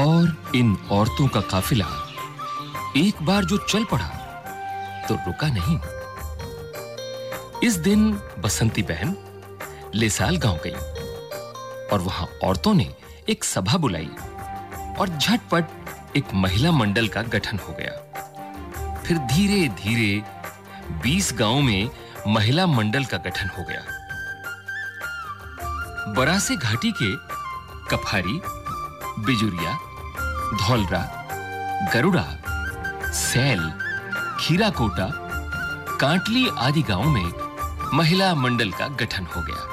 और इन औरतों का काफिला एक बार जो चल पड़ा तो रुका नहीं। इस दिन बसंती बहन लेसाल गांव गई और वहां औरतों ने एक सभा बुलाई और झटपट एक महिला मंडल का गठन हो गया। फिर धीरे-धीरे 20 गांवों में महिला मंडल का गठन हो गया। बरासे घाटी के कफारी, बिजुरिया, धौलरा, गरुड़ा, सैल, खीराकोटा, कांटली आदि गांवों में महिला मंडल का गठन हो गया।